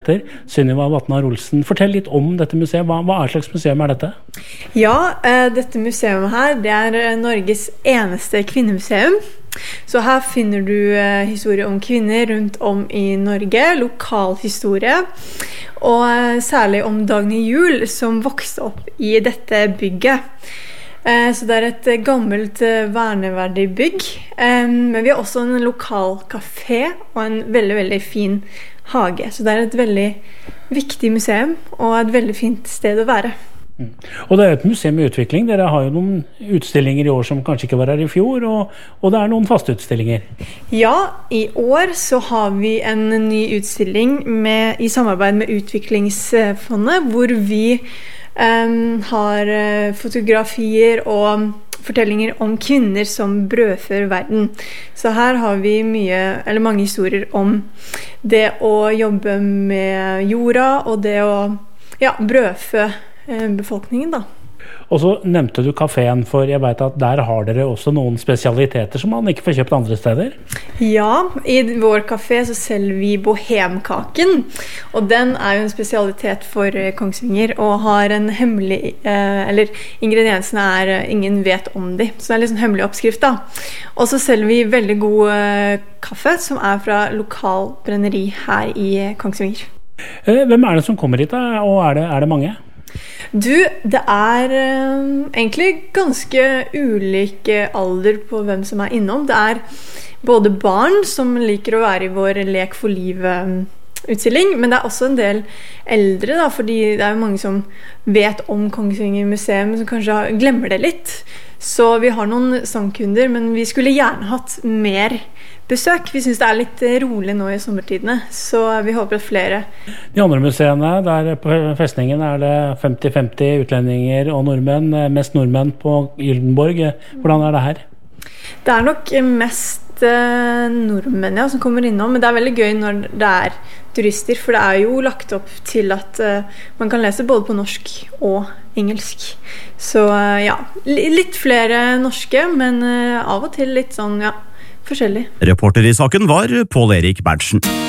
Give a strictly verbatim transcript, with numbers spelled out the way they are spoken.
forfatter Sunniva Vatnar-Olsen. Fortell litt om dette museet. Hva, hva er slags museum er dette? Ja, dette museet her, det er Norges eneste kvinnemuseum. Så her finner du historier om kvinner rundt om i Norge, lokal historie, og særlig om Dagny Juel, som vokste opp i dette bygget. Så det er et gammelt verneverdig bygg, men vi har også en lokal kafé og en veldig, veldig fin hage. Så det er et veldig viktig museum og et veldig fint sted å være. Mm. Og det er et museum i utvikling. Dere har jo noen utstillinger i år som kanskje ikke var her i fjor, og, og det er noen faste utstillinger. Ja, i år så har vi en ny utstilling med, i samarbeid med Utviklingsfondet, hvor vi um, har fotografier og fortellinger om kvinner som brødfør verden. Så her har vi mye, eller mange historier om det å jobbe med jorda og det å ja, brødfø befolkningen da. Og så nevnte du kaféen, for jeg vet at der har dere også noen spesialiteter som man ikke får kjøpt andre steder. Ja, i vår kafé så selger vi bohemkaken, og den er jo en spesialitet for Kongsvinger, og har en hemmelig, eh, eller ingrediensene er, ingen vet om de, så det er litt sånn hemmelig oppskrift da. Og så selger vi veldig god eh, kaffe, som er fra lokal brenneri her i Kongsvinger. Eh, hvem er det som kommer hit da, og er det, er det mange? Du, det er eh, egentlig ganske ulik alder på hvem som er innom. Det er både barn som liker å være i vår Lek for livet-utstilling, men det er også en del eldre, da, fordi det er jo mange som vet om Kongsvinger museum, som kanskje glemmer det litt. Så vi har noen sangkunder, men vi skulle gjerne hatt mer besøk. Vi synes det er litt rolig nå i sommertidene, så vi håper at flere. De andre museene, der på festningen er det femti femti utlendinger og nordmenn, mest nordmenn på Gyldenborg. Hvordan er det her? Det er nok mest eh, nordmenn ja, som kommer innom, men det er veldig gøy når det er turister, for det er jo lagt opp til at eh, man kan lese både på norsk og engelsk. Så eh, ja, litt flere norske, men eh, av og til litt sånn, ja, forskjellig. Reporter i saken var Pål Erik Berntsen.